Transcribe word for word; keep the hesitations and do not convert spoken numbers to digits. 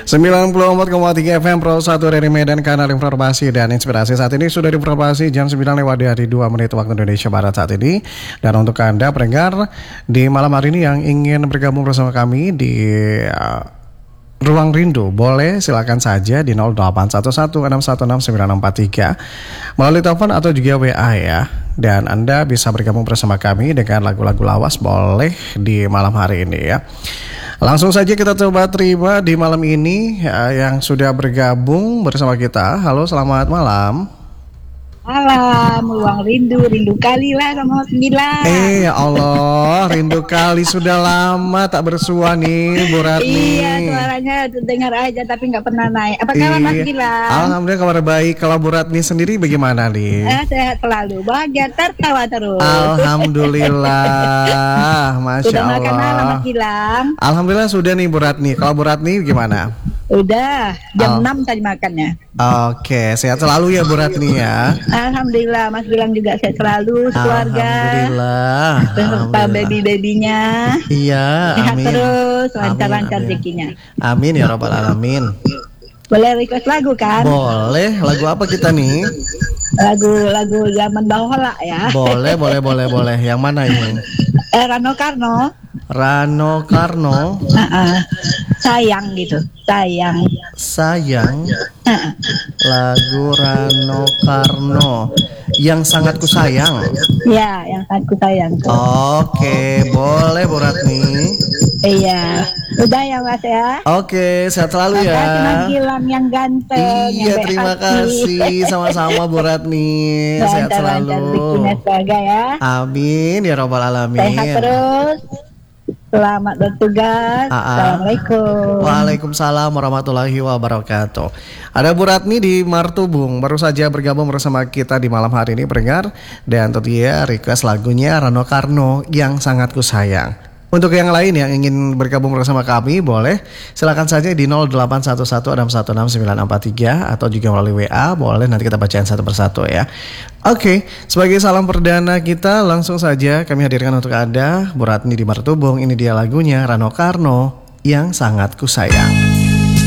sembilan puluh empat koma tiga F M Pro satu dari Medan, kanal informasi dan inspirasi. Saat ini sudah diinformasi jam sembilan lewat dari dua menit waktu Indonesia Barat saat ini. Dan untuk Anda pendengar di malam hari ini yang ingin bergabung bersama kami di uh, Ruang Rindu, boleh silakan saja di nol delapan satu satu enam satu enam sembilan empat tiga melalui telepon atau juga W A ya. Dan Anda bisa bergabung bersama kami dengan lagu-lagu lawas, boleh di malam hari ini ya. Langsung saja kita coba terima di malam ini ya, yang sudah bergabung bersama kita. Halo, selamat malam. Malam, Ruang Rindu, rindu kali lah sama sembilan. Eh ya Allah, rindu kali, sudah lama tak bersua nih Bu Ratni. Iya, suaranya dengar aja tapi nggak pernah naik. Apa kabar Mas Iya. Gilang? Alhamdulillah kabar baik. Kalau Bu Ratni sendiri bagaimana nih? Eh, sehat selalu, bahagia, tertawa terus. Alhamdulillah, Masya Sudah makan malam Allah. Mas Gilang? Alhamdulillah sudah nih Bu Ratni. Kalau Bu Ratni gimana? Udah, jam Oh. enam tadi makannya. Oke, sehat selalu ya Bu Ratni ya. Alhamdulillah, Mas Gilang juga sehat selalu, keluarga. Alhamdulillah. Beserta Alhamdulillah. baby-babynya. Iya, Sehat amin. terus, lancar-lancar Amin, amin. rezekinya. Amin ya Rabbal Alamin. Boleh request lagu kan? Boleh, lagu apa kita nih? Lagu-lagu zaman bahola ya. Boleh, boleh, boleh, boleh. Yang mana ini? Eh, Rano Karno. Rano Karno, Uh-uh. Sayang gitu, sayang. Sayang. Uh-uh. Lagu Rano Karno, Yang Sangat Ku Sayang. Ya, yang sangat ku sayang. Oke, boleh Bu Ratni. Iya, udah ya Mas ya. Oke, sehat selalu Makasih Mas ya. Gilang yang ganteng. Iya, yang terima beraktif. kasih. Sama-sama Bu Ratni. Sehat Lancar-lancar rezekinya selalu. sebagai ya. Amin ya Rabbal Alamin. Sehat terus. Selamat bertugas. Ah, ah. Assalamualaikum. Waalaikumsalam warahmatullahi wabarakatuh. Ada Bu Ratni di Martubung, baru saja bergabung bersama kita di malam hari ini pendengar. Dan tentu ya request lagunya Rano Karno, Yang Sangat Ku Sayang. Untuk yang lain yang ingin bergabung bersama kami, boleh silakan saja di nol delapan satu satu enam satu enam sembilan empat tiga atau juga melalui W A, boleh nanti kita bacain satu persatu ya. Oke, sebagai salam perdana kita langsung saja kami hadirkan untuk Anda Bu Ratni di Martubung. Ini dia lagunya Rano Karno, Yang Sangat Ku Sayang.